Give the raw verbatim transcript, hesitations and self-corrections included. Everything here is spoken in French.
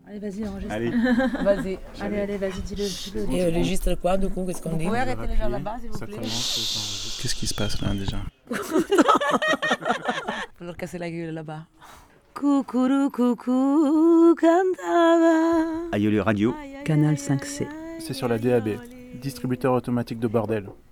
Allez, vas-y, enregistre. Allez. Vas-y. Allez, allez, vas-y, dis-le. dis-le. Et enregistre quoi, du coup, qu'est-ce qu'on dit? Vous pouvez arrêter les gens là-bas, s'il vous Ça plaît? commence. Qu'est-ce qui se passe là déjà? Faut leur casser la gueule là-bas. Coucou, coucou, cantava. Aïe Radio. Canal cinq C. C'est sur la D A B, distributeur automatique de bordel.